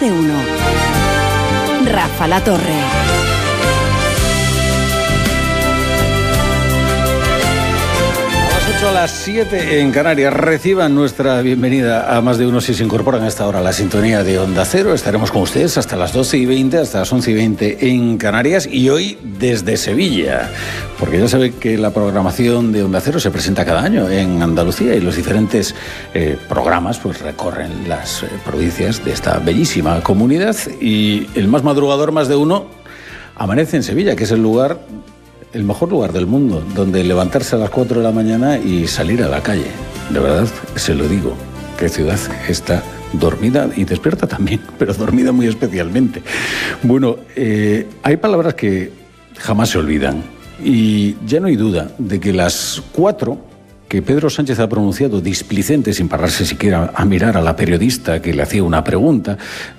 de Uno. Rafa La Torre. A las 7 en Canarias. Reciban nuestra bienvenida a Más de Uno si se incorporan a esta hora a la sintonía de Onda Cero. Estaremos con ustedes hasta las 12:20, hasta las 11:20 en Canarias, y hoy desde Sevilla, porque ya sabe que la programación de Onda Cero se presenta cada año en Andalucía y los diferentes programas pues recorren las provincias de esta bellísima comunidad, y el más madrugador, Más de Uno, amanece en Sevilla, que es el mejor lugar del mundo, donde levantarse a las 4 de la mañana y salir a la calle. De verdad, se lo digo, qué ciudad está dormida y despierta también, pero dormida muy especialmente. Bueno, hay palabras que jamás se olvidan, y ya no hay duda de que las 4 que Pedro Sánchez ha pronunciado displicente, sin pararse siquiera a mirar a la periodista que le hacía una pregunta,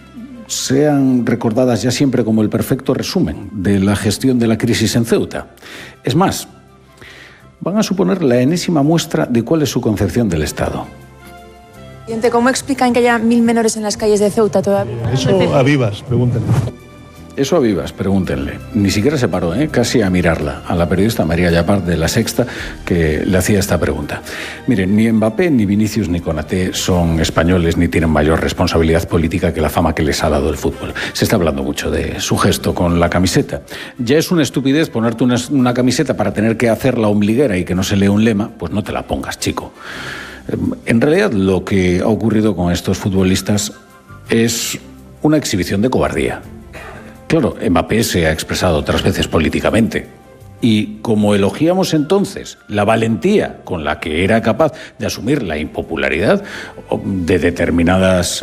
sean recordadas ya siempre como el perfecto resumen de la gestión de la crisis en Ceuta. Es más, van a suponer la enésima muestra de cuál es su concepción del Estado. ¿Cómo explican que haya 1000 menores en las calles de Ceuta todavía? Eso a vivas, pregúntenle. Eso a vivas, pregúntenle. Ni siquiera se paró, casi a mirarla, a la periodista María Llapar de La Sexta, que le hacía esta pregunta. Miren, ni Mbappé, ni Vinicius, ni Konaté son españoles, ni tienen mayor responsabilidad política que la fama que les ha dado el fútbol. Se está hablando mucho de su gesto con la camiseta. Ya es una estupidez ponerte una camiseta para tener que hacer la ombliguera y que no se lea un lema, pues no te la pongas, chico. En realidad, lo que ha ocurrido con estos futbolistas es una exhibición de cobardía. Claro, Mbappé se ha expresado otras veces políticamente, y como elogiamos entonces la valentía con la que era capaz de asumir la impopularidad de determinados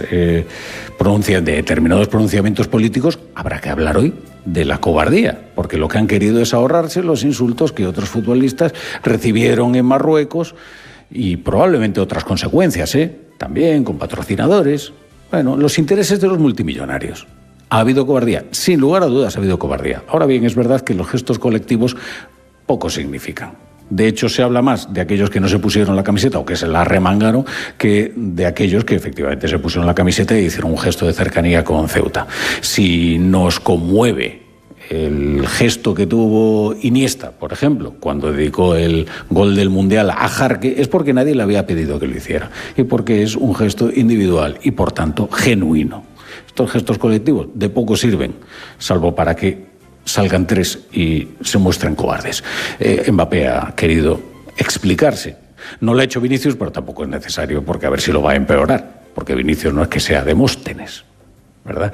pronunciamientos políticos, habrá que hablar hoy de la cobardía, porque lo que han querido es ahorrarse los insultos que otros futbolistas recibieron en Marruecos, y probablemente otras consecuencias, también con patrocinadores. Bueno, los intereses de los multimillonarios. Ha habido cobardía, sin lugar a dudas ha habido cobardía. Ahora bien, es verdad que los gestos colectivos poco significan. De hecho, se habla más de aquellos que no se pusieron la camiseta o que se la remangaron, que de aquellos que efectivamente se pusieron la camiseta y hicieron un gesto de cercanía con Ceuta. Si nos conmueve el gesto que tuvo Iniesta, por ejemplo, cuando dedicó el gol del Mundial a Jarque, es porque nadie le había pedido que lo hiciera, y porque es un gesto individual y, por tanto, genuino. Estos gestos colectivos de poco sirven, salvo para que salgan 3 y se muestren cobardes. Mbappé ha querido explicarse. No lo ha hecho Vinicius, pero tampoco es necesario, porque a ver si lo va a empeorar, porque Vinicius no es que sea Demóstenes, ¿verdad?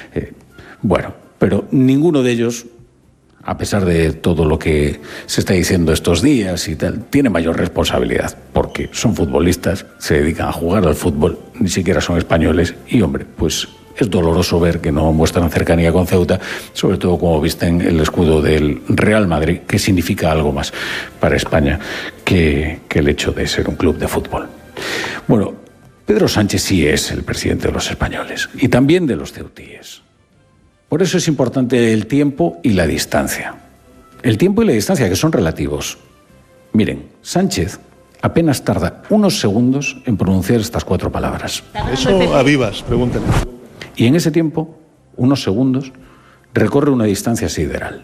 Bueno, pero ninguno de ellos, a pesar de todo lo que se está diciendo estos días y tal, tiene mayor responsabilidad, porque son futbolistas, se dedican a jugar al fútbol, ni siquiera son españoles, y hombre, pues es doloroso ver que no muestran cercanía con Ceuta, sobre todo como visten el escudo del Real Madrid, que significa algo más para España que el hecho de ser un club de fútbol. Bueno, Pedro Sánchez sí es el presidente de los españoles, y también de los ceutíes. Por eso es importante el tiempo y la distancia. El tiempo y la distancia, que son relativos. Miren, Sánchez apenas tarda unos segundos en pronunciar estas 4 palabras. Eso a vivas, pregúntenle. Y en ese tiempo, unos segundos, recorre una distancia sideral.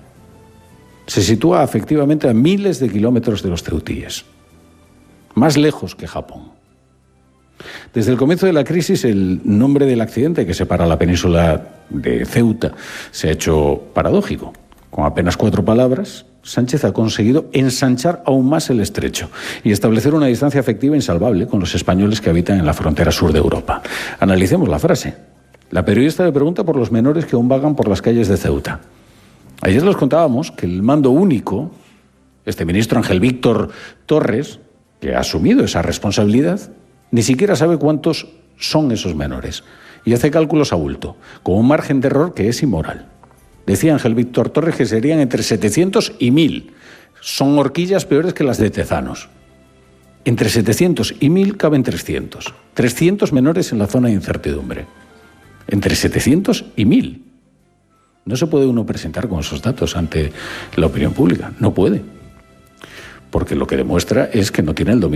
Se sitúa efectivamente a miles de kilómetros de los ceutíes, más lejos que Japón. Desde el comienzo de la crisis, el nombre del accidente que separa la península de Ceuta se ha hecho paradójico. Con apenas 4 palabras, Sánchez ha conseguido ensanchar aún más el estrecho y establecer una distancia afectiva insalvable con los españoles que habitan en la frontera sur de Europa. Analicemos la frase. La periodista le pregunta por los menores que aún vagan por las calles de Ceuta. Ayer les contábamos que el mando único, este ministro Ángel Víctor Torres, que ha asumido esa responsabilidad, ni siquiera sabe cuántos son esos menores y hace cálculos a bulto, con un margen de error que es inmoral. Decía Ángel Víctor Torres que serían entre 700 y 1000. Son horquillas peores que las de Tezanos. Entre 700 y 1000 caben 300. 300 menores en la zona de incertidumbre. Entre 700 y 1000. No se puede uno presentar con esos datos ante la opinión pública. No puede. Porque lo que demuestra es que no tiene el dominio